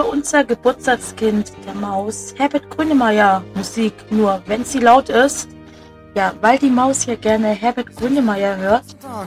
unser Geburtstagskind, der Maus, Herbert Grönemeyer Musik. Nur wenn sie laut ist, ja, weil die Maus hier gerne Herbert Grönemeyer hört,